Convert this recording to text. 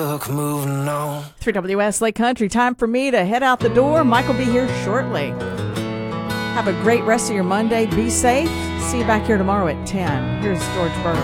Look, moving on. 3WS Lake Country. Time for me to head out the door. Mike will be here shortly. Have a great rest of your Monday. Be safe. See you back here tomorrow at 10. Here's George Berger.